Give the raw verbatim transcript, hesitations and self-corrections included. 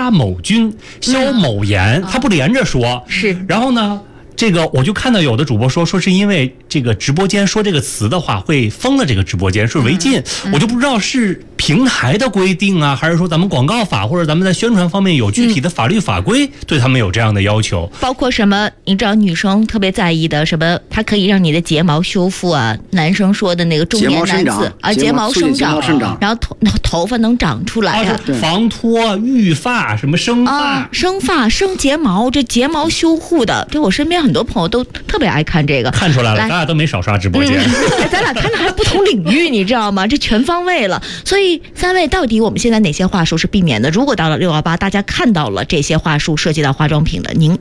沙某君、萧某言，他不连着说。 是。 然后呢，这个我就看到有的主播说说是因为这个直播间说这个词的话会封了这个直播间，是违禁、嗯嗯、我就不知道是平台的规定啊，还是说咱们广告法或者咱们在宣传方面有具体的法律法规对他们有这样的要求、 嗯、包括什么你知道女生特别在意的什么，它可以让你的睫毛修复啊，男生说的那个中年男子啊睫毛生长，然后头头发能长出来啊， 防脱育发什么生发、 啊、生发生睫毛，这睫毛修护的，这我身边很多朋友都特别爱看这个。 看出来了，咱俩都没少刷直播间、 嗯、咱俩看的还不同领域你知道吗？这全方位了。所以三位到底我们现在哪些话术是避免的？如果到了六幺八大家看到了这些话术涉及到化妆品的，您